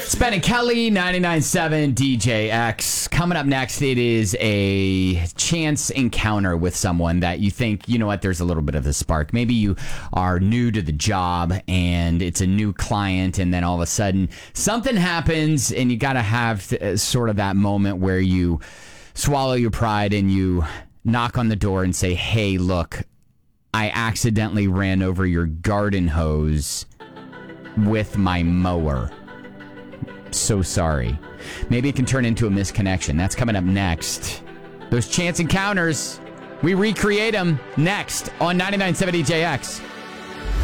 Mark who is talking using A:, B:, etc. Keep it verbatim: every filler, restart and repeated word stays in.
A: It's Ben and Kelly, ninety-nine point seven D J X. Coming up next, it is a chance encounter with someone that you think, you know what, there's a little bit of a spark. Maybe you are new to the job and it's a new client, and then all of a sudden something happens and you got to have uh, sort of that moment where you swallow your pride and you knock on the door and say, hey, look, I accidentally ran over your garden hose with my mower. So sorry. Maybe it can turn into a misconnection. That's coming up next. Those chance encounters, we recreate them next on ninety-nine point seven D J X.